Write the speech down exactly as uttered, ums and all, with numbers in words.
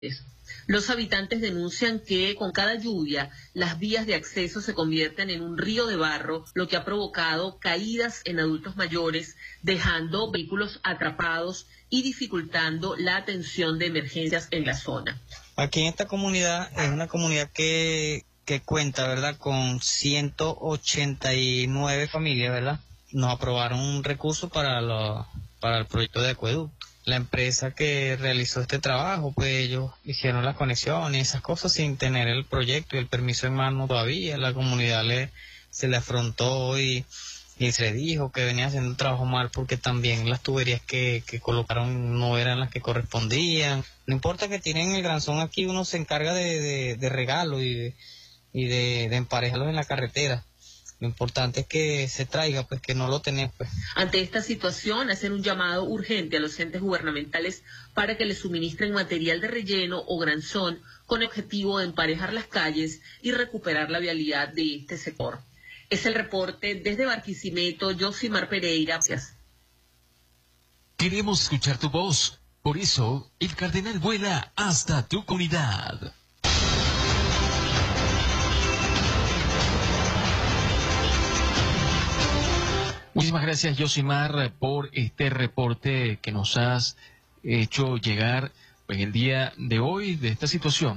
Los habitantes denuncian que con cada lluvia las vías de acceso se convierten en un río de barro, lo que ha provocado caídas en adultos mayores, dejando vehículos atrapados y dificultando la atención de emergencias en la zona. Aquí en esta comunidad es una comunidad que, que cuenta, ¿verdad?, con ciento ochenta y nueve familias, ¿verdad? Nos aprobaron un recurso para, lo, para el proyecto de acueducto. La empresa que realizó este trabajo, pues ellos hicieron las conexiones y esas cosas sin tener el proyecto y el permiso en mano todavía. La comunidad le, se le afrontó y, y se le dijo que venía haciendo un trabajo mal porque también las tuberías que, que colocaron no eran las que correspondían. No importa que tienen el granzón aquí, uno se encarga de, de, de regalo y de, y de, de emparejarlos en la carretera. Lo importante es que se traiga, pues que no lo tenemos. Pues. Ante esta situación, hacen un llamado urgente a los entes gubernamentales para que les suministren material de relleno o granzón con el objetivo de emparejar las calles y recuperar la vialidad de este sector. Es el reporte desde Barquisimeto, Yosimar Pereira. Gracias. Queremos escuchar tu voz, por eso el Cardenal vuela hasta tu comunidad. Muchísimas gracias, Yosimar, por este reporte que nos has hecho llegar pues, el día de hoy de esta situación.